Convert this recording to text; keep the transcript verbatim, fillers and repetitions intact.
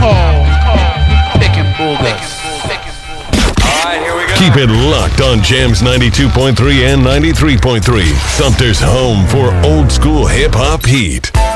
called Pickin' Boogers. Keep it locked on Jams ninety-two point three and ninety-three point three. Sumter's home for old school hip hop heat.